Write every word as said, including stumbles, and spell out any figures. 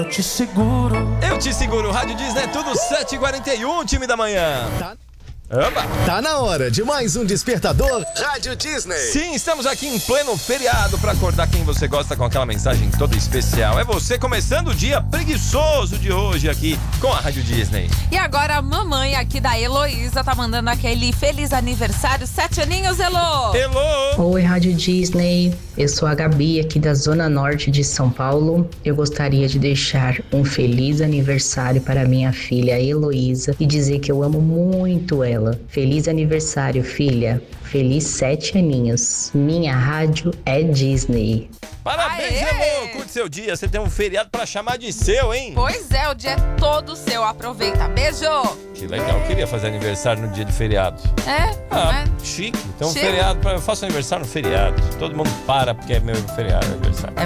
Eu te seguro. Eu te seguro, Rádio Disney, é tudo sete e quarenta e um, time da manhã. Tá. Opa. Tá na hora de mais um Despertador Rádio Disney. Sim, estamos aqui em pleno feriado para acordar quem você gosta com aquela mensagem toda especial. É você começando o dia preguiçoso de hoje aqui com a Rádio Disney. E agora a mamãe aqui da Heloísa tá mandando aquele feliz aniversário, sete aninhos, Elo! Hello! Oi, Rádio Disney. Eu sou a Gabi aqui da Zona Norte de São Paulo. Eu gostaria de deixar um feliz aniversário para minha filha Heloísa e dizer que eu amo muito ela. Feliz aniversário, filha. Feliz sete aninhos. Minha rádio é Disney. Parabéns, Aê! Elo! Curte seu dia, você tem um feriado pra chamar de seu, hein? Pois é, o dia é todo seu. Aproveita. Beijo! Que legal, eu queria fazer aniversário no dia de feriado. É? Ah, Não é? chique. Então, Chique. feriado, pra- eu faço aniversário no feriado. Todo mundo para porque é meu feriado, aniversário.